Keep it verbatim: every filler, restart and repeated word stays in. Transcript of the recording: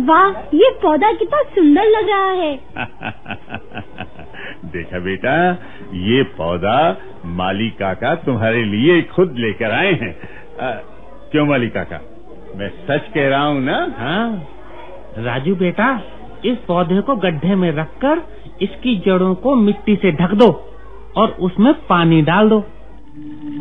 वाह, ये पौधा कितना सुंदर लग रहा है। देखा बेटा, ये पौधा माली काका तुम्हारे लिए खुद लेकर आए हैं। आ, क्यों माली काका, मैं सच कह रहा हूँ ना? हाँ राजू बेटा, इस पौधे को गड्ढे में रखकर इसकी जड़ों को मिट्टी से ढक दो और उसमें पानी डाल दो।